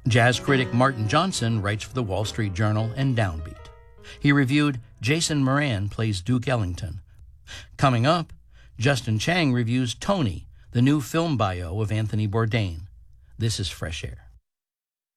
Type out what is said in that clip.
Jazz critic Martin Johnson writes for the Wall Street Journal and Downbeat. He reviewed Jason Moran Plays Duke Ellington. Coming up, Justin Chang reviews Tony, the new film bio of Anthony Bourdain. This is Fresh Air.